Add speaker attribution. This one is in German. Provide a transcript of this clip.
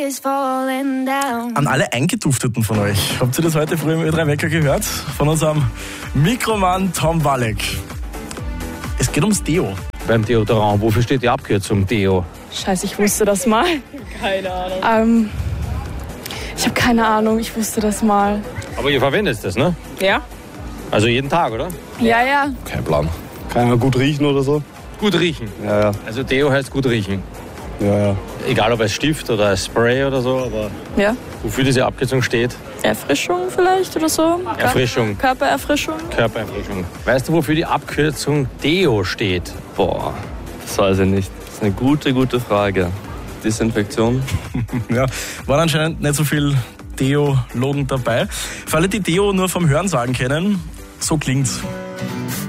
Speaker 1: An alle Eingedufteten von euch. Habt ihr das heute früh im Ö3 Wecker gehört? Von unserem Mikroman Tom Walek. Es geht ums Deo.
Speaker 2: Beim Deodorant, wofür steht die Abkürzung Deo?
Speaker 3: Scheiße, ich wusste das mal. Keine Ahnung. Ich habe keine Ahnung, ich wusste das mal.
Speaker 2: Aber ihr verwendet das, ne?
Speaker 3: Ja?
Speaker 2: Also jeden Tag, oder?
Speaker 3: Ja.
Speaker 4: Kein Plan. Kann man gut riechen oder so?
Speaker 2: Gut riechen.
Speaker 4: Ja.
Speaker 2: Also Deo heißt gut riechen.
Speaker 4: Ja.
Speaker 2: Egal ob als Stift oder als Spray oder so, aber
Speaker 3: Ja?
Speaker 2: wofür diese Abkürzung steht?
Speaker 3: Erfrischung vielleicht oder so?
Speaker 2: Erfrischung.
Speaker 3: Körpererfrischung?
Speaker 2: Körpererfrischung. Weißt du, wofür die Abkürzung Deo steht?
Speaker 5: Boah, das weiß ich nicht. Das ist eine gute Frage. Desinfektion?
Speaker 1: Ja, war anscheinend nicht so viel Deo-Logen dabei. Für alle, die Deo nur vom Hörensagen kennen, so klingt's.